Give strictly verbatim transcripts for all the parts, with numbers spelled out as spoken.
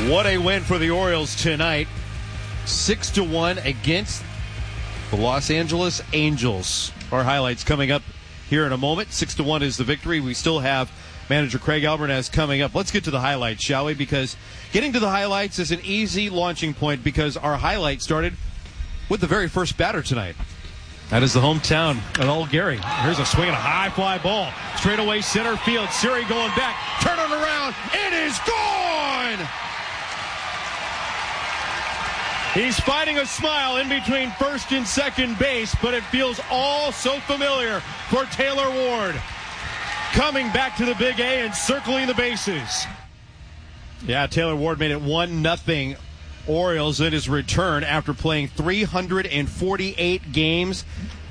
What a win for the Orioles tonight. Six to one against the Los Angeles Angels. Our highlights coming up here in a moment. Six to one is the victory. We still have manager Craig Albernaz coming up. Let's get to the highlights, shall we? Because getting to the highlights is an easy launching point because our highlight started with the very first batter tonight. That is the hometown of Old Gary. Here's a swing and a high fly ball. Straight away center field. Siri going back. Turn it around. It is gone! He's fighting a smile in between first and second base, but it feels all so familiar for Taylor Ward. Coming back to the Big A and circling the bases. Yeah, Taylor Ward made it one nothing Orioles in his return after playing three hundred forty-eight games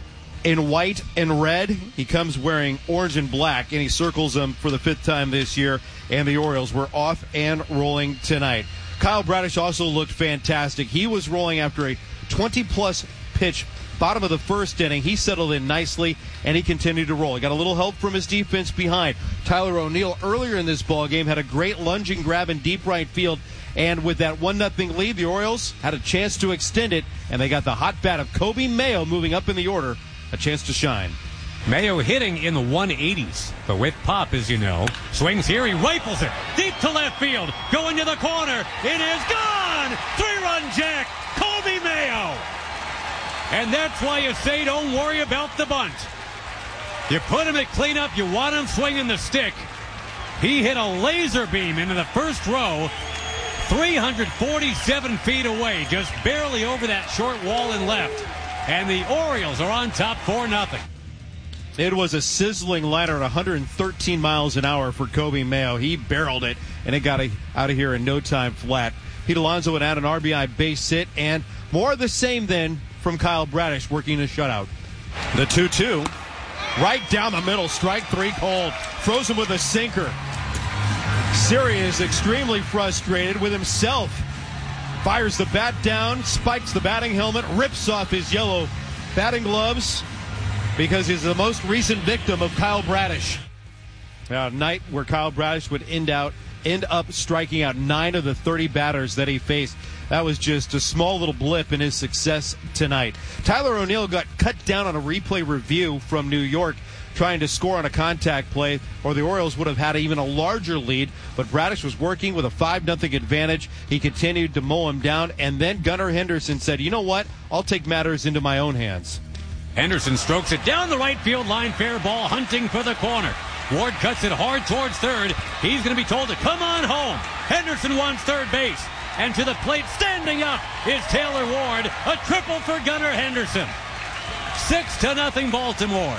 in white and red. He comes wearing orange and black, and he circles them for the fifth time this year, and the Orioles were off and rolling tonight. Kyle Bradish also looked fantastic. He was rolling after a twenty-plus pitch bottom of the first inning. He settled in nicely, and he continued to roll. He got a little help from his defense behind. Tyler O'Neill earlier in this ballgame had a great lunging grab in deep right field, and with that one nothing lead, the Orioles had a chance to extend it, and they got the hot bat of Coby Mayo moving up in the order, a chance to shine. Mayo hitting in the one eighties, but with pop, as you know. Swings here, he rifles it deep to left field, going to the corner. It is gone! Three-run jack, Coby Mayo! And that's why you say don't worry about the bunt. You put him at cleanup, you want him swinging the stick. He hit a laser beam into the first row, three hundred forty-seven feet away, just barely over that short wall and left. And the Orioles are on top four nothing. It was a sizzling liner at one hundred thirteen miles an hour for Coby Mayo. He barreled it, and it got out of here in no time flat. Pete Alonso would add an R B I base hit, and more of the same then from Kyle Bradish working a shutout. The two two. Right down the middle, strike three cold. Throws him with a sinker. Siri is extremely frustrated with himself. Fires the bat down, spikes the batting helmet, rips off his yellow batting gloves because he's the most recent victim of Kyle Bradish. A night where Kyle Bradish would end out, end up striking out nine of the thirty batters that he faced. That was just a small little blip in his success tonight. Tyler O'Neill got cut down on a replay review from New York, trying to score on a contact play, or the Orioles would have had even a larger lead, but Bradish was working with a five nothing advantage. He continued to mow him down, and then Gunnar Henderson said, you know what, I'll take matters into my own hands. Henderson strokes it down the right field line, fair ball, hunting for the corner. Ward cuts it hard towards third. He's going to be told to come on home. Henderson wants third base, and to the plate, standing up, is Taylor Ward. A triple for Gunnar Henderson. Six to nothing Baltimore.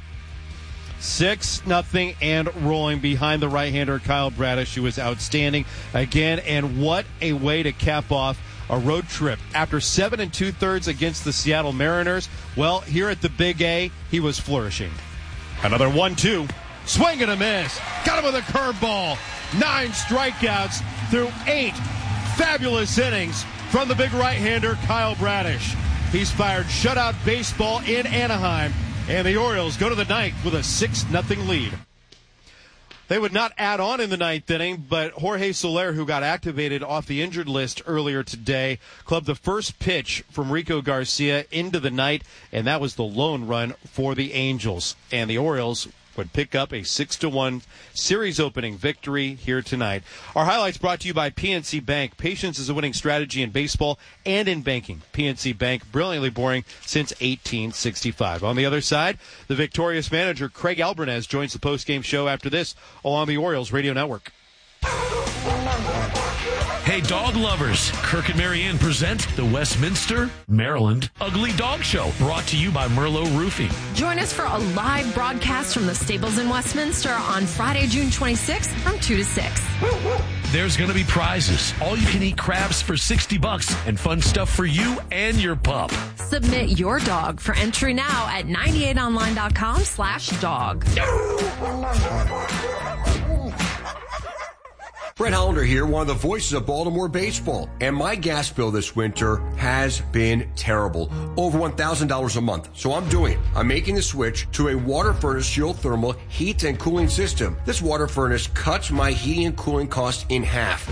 Six nothing and rolling behind the right-hander Kyle Bradish, who was outstanding again. And what a way to cap off a road trip. After seven and two-thirds against the Seattle Mariners, well, here at the Big A, he was flourishing. Another one two. Swing and a miss. Got him with a curveball. Nine strikeouts through eight fabulous innings from the big right-hander Kyle Bradish. He's fired shutout baseball in Anaheim. And the Orioles go to the ninth with a six nothing lead. They would not add on in the ninth inning, but Jorge Soler, who got activated off the injured list earlier today, clubbed the first pitch from Rico Garcia into the night, and that was the lone run for the Angels. And the Orioles would pick up a six to one series-opening victory here tonight. Our highlights brought to you by P N C Bank. Patience is a winning strategy in baseball and in banking. P N C Bank, brilliantly boring since eighteen sixty-five. On the other side, the victorious manager Craig Albernaz joins the postgame show after this along the Orioles Radio Network. Hey, dog lovers, Kirk and Marianne present the Westminster, Maryland Ugly Dog Show, brought to you by Merlot Roofing. Join us for a live broadcast from the stables in Westminster on Friday, June twenty-sixth from two to six. There's going to be prizes, all-you-can-eat crabs for sixty bucks, and fun stuff for you and your pup. Submit your dog for entry now at ninety-eight online dot com slash dog. Brett Hollander here, one of the voices of Baltimore baseball. And my gas bill this winter has been terrible. Over one thousand dollars a month. So I'm doing it. I'm making the switch to a water furnace geothermal heat and cooling system. This water furnace cuts my heating and cooling costs in half.